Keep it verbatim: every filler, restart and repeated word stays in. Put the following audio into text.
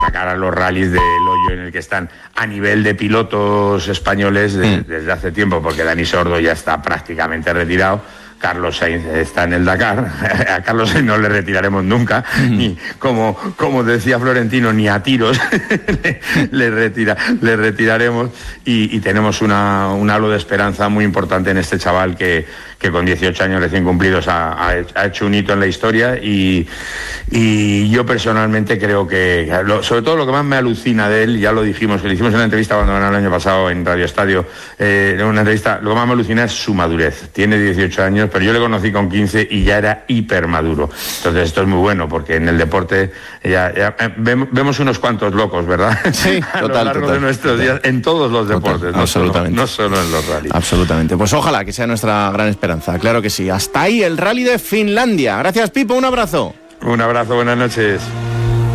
sacar a los rallies del hoyo en el que están a nivel de pilotos españoles de, mm. desde hace tiempo, porque Dani Sordo ya está prácticamente retirado. Carlos Sainz está en el Dakar, a Carlos Sainz no le retiraremos nunca, mm. ni como, como decía Florentino, ni a tiros le, le, retira, le retiraremos, y, y tenemos una, un halo de esperanza muy importante en este chaval que, que con dieciocho años recién cumplidos ha, ha, ha hecho un hito en la historia, y, y yo personalmente creo que, lo, sobre todo lo que más me alucina de él, ya lo dijimos, que le hicimos en una entrevista cuando ganó el año pasado en Radio Estadio, eh, en una entrevista, lo que más me alucina es su madurez. Tiene dieciocho años, pero yo le conocí con quince y ya era hiper maduro. Entonces esto es muy bueno, porque en el deporte ya, ya eh, vemos unos cuantos locos, ¿verdad? Sí, a total, lo largo total, de nuestros total. días, en todos los deportes, total, no, absolutamente. Solo, no solo en los rallies. Absolutamente. Pues ojalá que sea nuestra gran esperanza, claro que sí. Hasta ahí el rally de Finlandia. Gracias, Pipo, un abrazo. Un abrazo, buenas noches.